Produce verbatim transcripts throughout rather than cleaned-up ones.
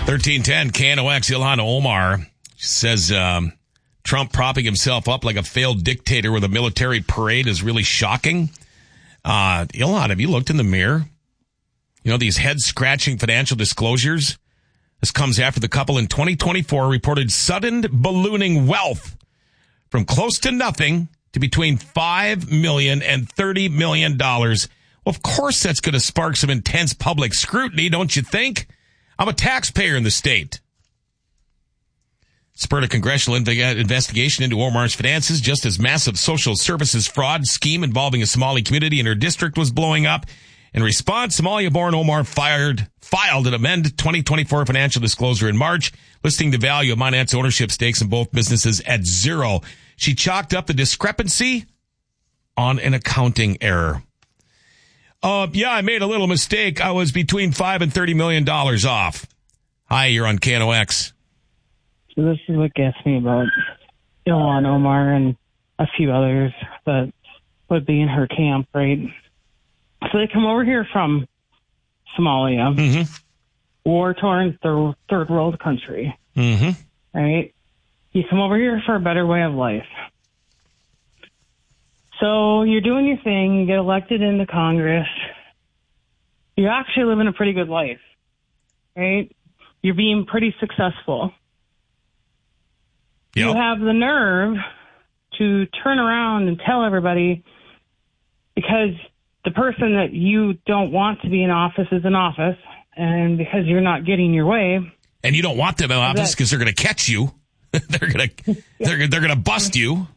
thirteen ten K N O X, Ilhan Omar says um, Trump propping himself up like a failed dictator with a military parade is really shocking. Uh, Ilhan, have you looked in the mirror? You know, these head-scratching financial disclosures? This comes after the couple in twenty twenty-four reported sudden ballooning wealth from close to nothing to between five million dollars and thirty million dollars. Well, of course that's going to spark some intense public scrutiny, don't you think? I'm a taxpayer in the state. Spurred a congressional inv- investigation into Omar's finances just as massive social services fraud scheme involving a Somali community in her district was blowing up. In response, Somalia-born Omar fired, filed an amended twenty twenty-four financial disclosure in March, listing the value of Monant's ownership stakes in both businesses at zero. She chalked up the discrepancy on an accounting error. Uh, yeah, I made a little mistake. I was between five and thirty million dollars off. Hi, you're on K N O X. So this is what gets me about Ilhan Omar and a few others that would be in her camp, right? So they come over here from Somalia, mm-hmm. war-torn third, third world country, mm-hmm. right? You come over here for a better way of life. So you're doing your thing, you get elected into Congress. You're actually living a pretty good life, right? You're being pretty successful. Yep. You have the nerve to turn around and tell everybody because the person that you don't want to be in office is in office, and because you're not getting your way. And you don't want them in office because they're going to catch you. they're going to they're, they're going to bust you.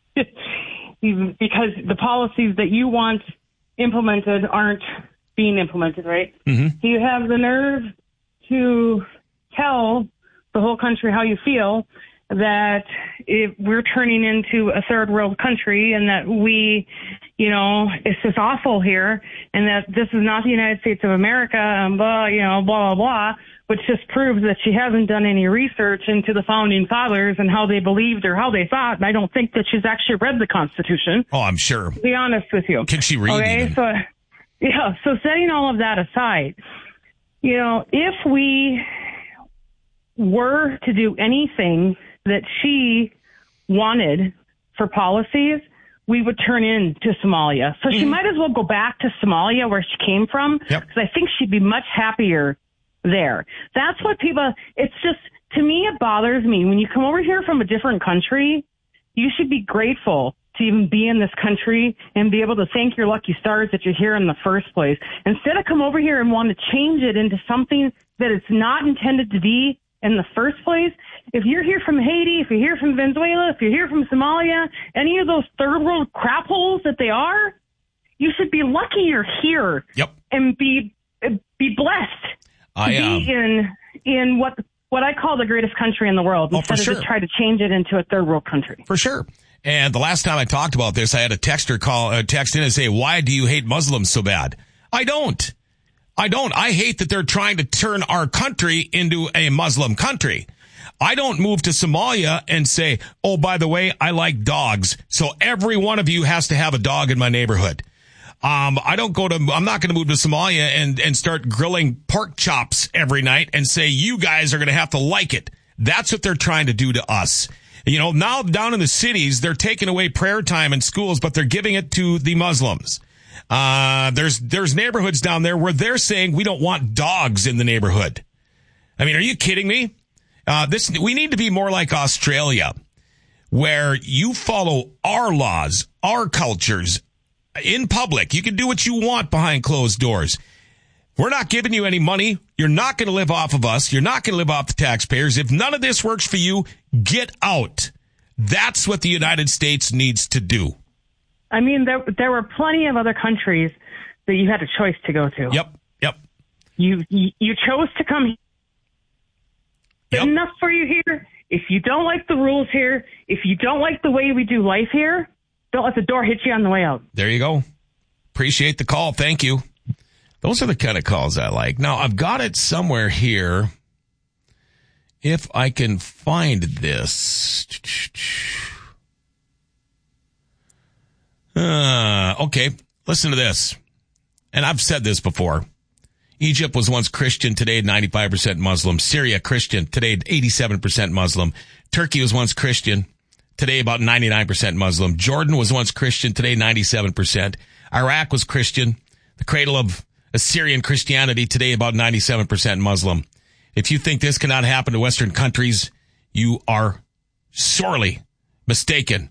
Because the policies that you want implemented aren't being implemented, right? Mm-hmm. You have the nerve to tell the whole country how you feel, that if we're turning into a third world country and that we, you know, it's just awful here and that this is not the United States of America and blah, you know, blah, blah, blah, which just proves that she hasn't done any research into the founding fathers and how they believed or how they thought. And I don't think that she's actually read the Constitution. Oh, I'm sure. To be honest with you. Can she read Okay, even? so, yeah, so setting all of that aside, you know, if we were to do anything that she wanted for policies, we would turn into Somalia. So mm-hmm. she might as well go back to Somalia where she came from, because yep. I think she'd be much happier there. That's what people, it's just, to me, it bothers me. When you come over here from a different country, you should be grateful to even be in this country and be able to thank your lucky stars that you're here in the first place. Instead of come over here and want to change it into something that it's not intended to be in the first place. If you're here from Haiti, if you're here from Venezuela, if you're here from Somalia, any of those third world crap holes that they are, you should be lucky you're here. Yep. And be be blessed I, to um, be in in what what I call the greatest country in the world, oh, instead for of sure. just try to change it into a third world country. For sure. And the last time I talked about this, I had a texter call, uh, text in and say, "Why do you hate Muslims so bad?" I don't. I don't. I hate that they're trying to turn our country into a Muslim country. I don't move to Somalia and say, "Oh, by the way, I like dogs, so every one of you has to have a dog in my neighborhood." Um, I don't go to, I'm not going to move to Somalia and, and start grilling pork chops every night and say, "You guys are going to have to like it." That's what they're trying to do to us. You know, now down in the cities, they're taking away prayer time in schools, but they're giving it to the Muslims. Uh, there's, there's neighborhoods down there where they're saying we don't want dogs in the neighborhood. I mean, are you kidding me? Uh, this, we need to be more like Australia, where you follow our laws, our cultures in public. You can do what you want behind closed doors. We're not giving you any money. You're not going to live off of us. You're not going to live off the taxpayers. If none of this works for you, get out. That's what the United States needs to do. I mean, there there were plenty of other countries that you had a choice to go to. Yep, yep. You you, you chose to come here. Yep. Good enough for you here. If you don't like the rules here, if you don't like the way we do life here, don't let the door hit you on the way out. There you go. Appreciate the call. Thank you. Those are the kind of calls I like. Now, I've got it somewhere here. If I can find this. Uh, okay, listen to this. And I've said this before. Egypt was once Christian, today ninety-five percent Muslim. Syria, Christian, today eighty-seven percent Muslim. Turkey was once Christian, today about ninety-nine percent Muslim. Jordan was once Christian, today ninety-seven percent. Iraq was Christian, the cradle of Assyrian Christianity, today about ninety-seven percent Muslim. If you think this cannot happen to Western countries, you are sorely mistaken.